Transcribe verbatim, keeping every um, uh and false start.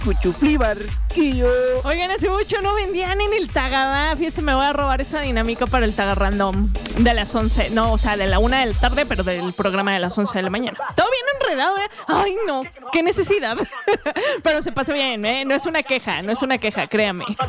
Cuchufli Barquillo. Oigan, hace mucho no vendían en el Tagada. Fíjense, me voy a robar esa dinámica para el Taga Random de las once. No, o sea, de la una de la tarde, pero del programa de las once de la mañana. Todo bien enredado, ¿eh? Ay, no, qué necesidad. Pero se pasó bien, ¿eh? No es una queja, no es una queja, créame.